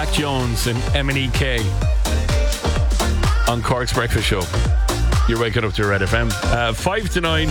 Jack Jones and M&EK on Cork's Breakfast Show. You're waking up to Red FM. 5 to 9.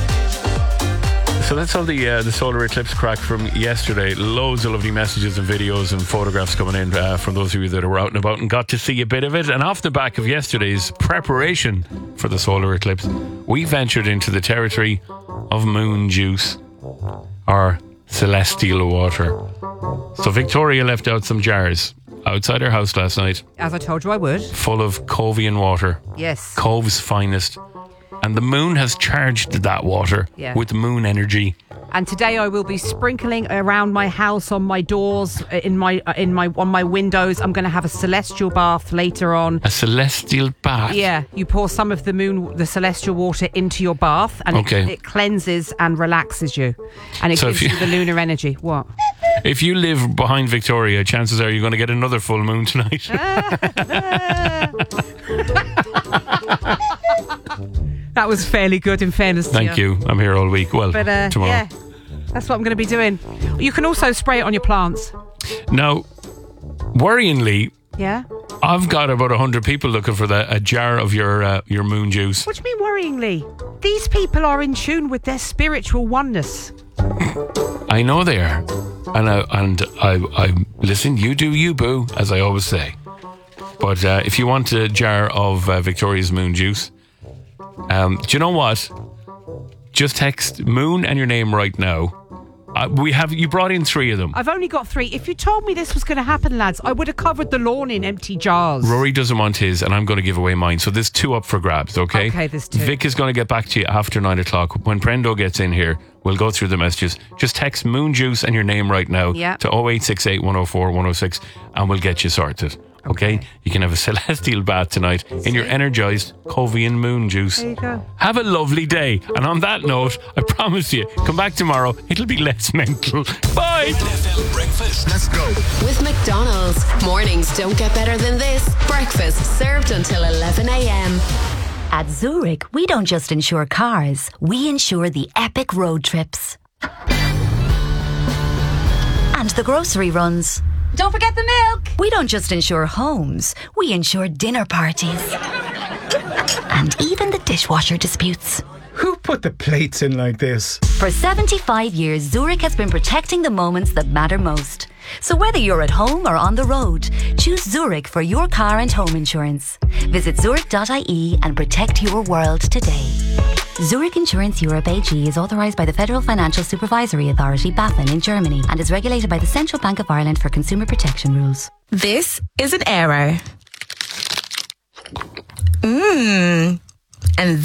So that's all the solar eclipse crack from yesterday. Loads of lovely messages and videos and photographs coming in from those of you that were out and about and got to see a bit of it. And off the back of yesterday's preparation for the solar eclipse, we ventured into the territory of moon juice, or celestial water. So Victoria left out some jars outside her house last night. As I told you I would. Full of Covian water. Yes. Cove's finest. And the moon has charged that water with moon energy. And today I will be sprinkling around my house, on my doors, on my windows. I'm going to have a celestial bath later on. A celestial bath? Yeah, you pour some of the celestial water into your bath, and it cleanses and relaxes you, and it gives you the lunar energy. What? If you live behind Victoria, chances are you're going to get another full moon tonight. That was fairly good, in fairness to you. Thank you. I'm here all week. Well, tomorrow. Yeah, that's what I'm going to be doing. You can also spray it on your plants. Now, worryingly, I've got about 100 people looking for a jar of your moon juice. What do you mean worryingly? These people are in tune with their spiritual oneness. I know they are. And I listen, you do you, boo, as I always say. But if you want a jar of Victoria's moon juice, do you know what? Just text moon and your name right now. You brought in 3 of them. I've only got 3. If you told me this was going to happen, lads, I would have covered the lawn in empty jars. Rory doesn't want his, and I'm going to give away mine. So there's 2 up for grabs, okay? Okay, there's 2. Vic is going to get back to you after 9 o'clock. When Prendo gets in here, we'll go through the messages. Just text moon juice and your name right now to 0868 104 106, and we'll get you sorted. Okay? You can have a celestial bath tonight in your energised Covian moon juice. There you go. Have a lovely day. And on that note, I promise you, come back tomorrow. It'll be less mental. Bye. NFL Breakfast. Let's go. With McDonald's. Mornings don't get better than this. Breakfast served until 11 a.m. At Zurich, we don't just insure cars. We insure the epic road trips. And the grocery runs. Don't forget the milk. We don't just insure homes, we insure dinner parties. And even the dishwasher disputes. Who put the plates in like this? For 75 years, Zurich has been protecting the moments that matter most. So whether you're at home or on the road, choose Zurich for your car and home insurance. Visit zurich.ie and protect your world today. Zurich Insurance Europe AG is authorised by the Federal Financial Supervisory Authority, BaFin, in Germany, and is regulated by the Central Bank of Ireland for consumer protection rules. This is an error. And